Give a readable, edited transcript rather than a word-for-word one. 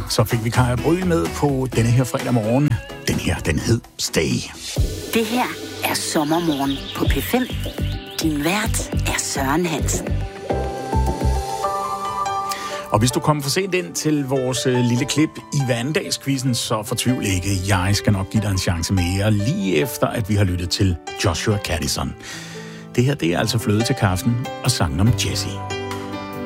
så fik vi Kaja Brüel med på denne her fredag morgen. Den her, den hed Stay. Det her er Sommermorgen på P5. Din vært er Søren Hansen. Og hvis du kommer for sent ind til vores lille klip i hverdagsquizzen, så fortvivl ikke. Jeg skal nok give dig en chance mere, lige efter at vi har lyttet til Joshua Caddison. Det her, det er altså Fløde til kaffen og sangen om Jessie.